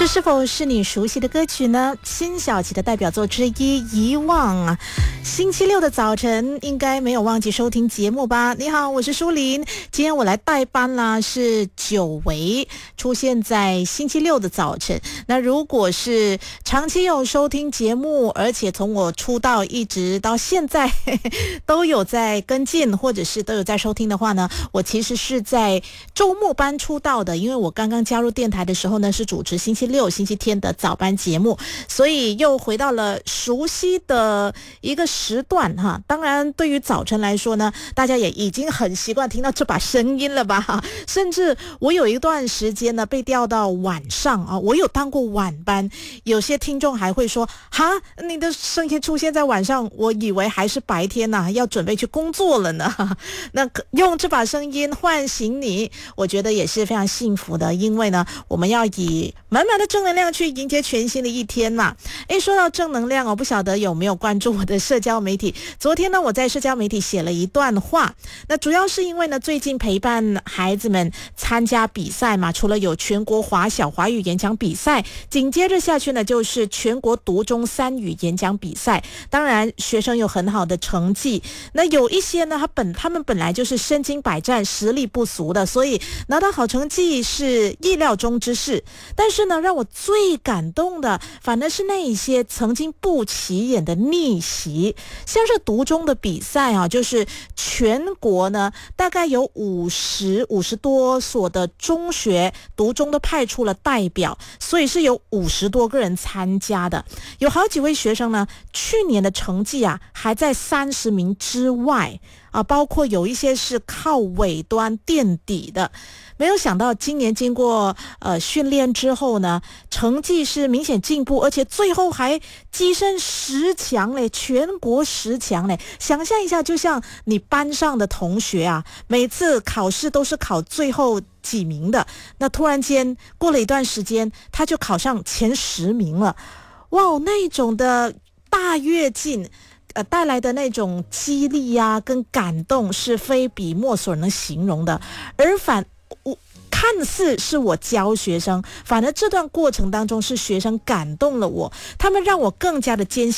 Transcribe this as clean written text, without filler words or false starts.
这是否是你熟悉的歌曲呢？辛晓琪的代表作之一《遗忘》啊。星期六的早晨应该没有忘记收听节目吧？你好，我是舒琳，今天我来代班啦，是久违出现在星期六的早晨。那如果是长期有收听节目，而且从我出道一直到现在都有在跟进，或者是都有在收听的话呢，我其实是在周末班出道的，因为我刚刚加入电台的时候呢，是主持星期六、星期天的早班节目，所以又回到了熟悉的一个时段哈。当然，对于早晨来说呢，大家也已经很习惯听到这把声音了吧？甚至我有一段时间呢被调到晚上啊，我有当过晚班，有些听众还会说：“哈，你的声音出现在晚上，我以为还是白天呐，要准备去工作了呢。”那用这把声音唤醒你，我觉得也是非常幸福的，因为呢，我们要以满满的正能量去迎接全新的一天嘛。说到正能量，我不晓得有没有关注我的社交媒体。昨天呢，我在社交媒体写了一段话，那主要是因为呢，最近陪伴孩子们参加比赛嘛，除了有全国华小华语演讲比赛，紧接着下去呢，就是全国读中三语演讲比赛。当然，学生有很好的成绩，那有一些呢，他们本来就是身经百战、实力不俗的，所以拿到好成绩是意料中之事。但是呢，让我最感动的反而是那一些曾经不起眼的逆袭，像是读中的比赛啊，就是全国呢大概有50多所的中学读中都派出了代表，所以是有50多个人参加的。有好几位学生呢，去年的成绩啊还在30名之外啊，包括有一些是靠尾端垫底的。没有想到今年经过训练之后呢，成绩是明显进步，而且最后还跻身10强嘞，全国10强嘞。想象一下，就像你班上的同学啊，每次考试都是考最后几名的，那突然间过了一段时间，他就考上前10名了。哇，那种的大跃进带来的那种激励啊跟感动是非笔墨所能形容的。而看似是我教学生，反而这段过程当中是学生感动了我，他们让我更加的坚信